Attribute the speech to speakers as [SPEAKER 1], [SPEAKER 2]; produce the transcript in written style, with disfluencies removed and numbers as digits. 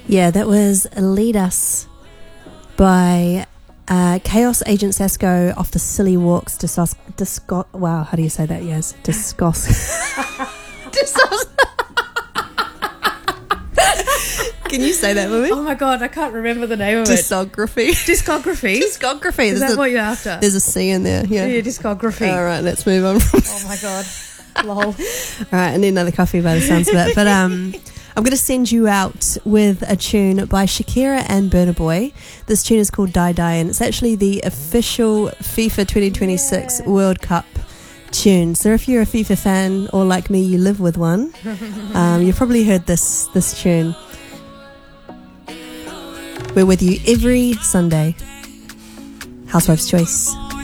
[SPEAKER 1] Yeah, that was Lead Us by Chaos Agent Sasko off the Silly Walks wow, how do you say that, Yaz? Can you say that for me?
[SPEAKER 2] Oh my god, I can't remember the name of
[SPEAKER 1] Discography.
[SPEAKER 2] Discography?
[SPEAKER 1] Discography.
[SPEAKER 2] Is that what you're after?
[SPEAKER 1] There's a C in there, yeah.
[SPEAKER 2] Yeah, discography.
[SPEAKER 1] All right, let's move on.
[SPEAKER 2] Oh my god. Lol.
[SPEAKER 1] All right, I need another coffee by the sounds of it. But I'm going to send you out with a tune by Shakira and Burna Boy. This tune is called Die Die, and it's actually the official FIFA 2026 World Cup tune. So if you're a FIFA fan, or like me, you live with one, you've probably heard this tune. We're with you every Sunday. Housewife's Choice.